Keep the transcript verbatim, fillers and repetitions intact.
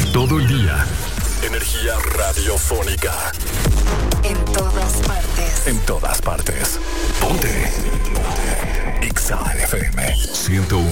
Todo el día. Energía radiofónica. En todas partes. En todas partes. Ponte. Ponte. Exa F M ciento uno.